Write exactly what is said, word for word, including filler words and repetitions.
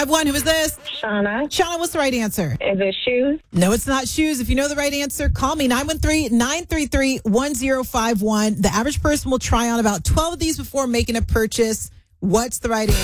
five one. Who is this? Shauna. Shauna, what's the right answer? Is it shoes? No, it's not shoes. If you know the right answer, call me nine one three, nine three three, one zero five one. The average person will try on about twelve of these before making a purchase. What's the right answer?